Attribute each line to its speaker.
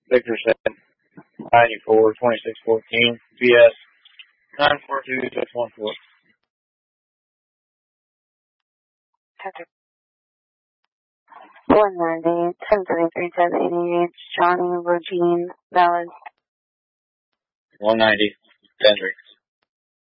Speaker 1: Victor 7, 94, 2614, BS 942-614.
Speaker 2: Center 190, 1033, Johnny, Regine, Valid.
Speaker 1: 190, 10-3.